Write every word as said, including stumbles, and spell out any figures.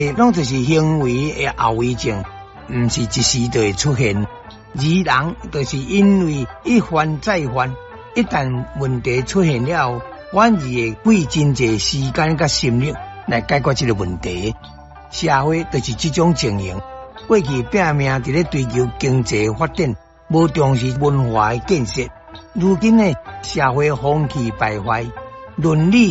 拢就是行为的后遗症，毋是一时就会出现。而人就是因为一犯再犯，一旦问题出现了，反而会费真侪时间甲心力来解决这个问题。社会就是这种情形。过去拼命伫咧追求经济发展，无重视文化的建设。如今呢，社会风气败坏，伦理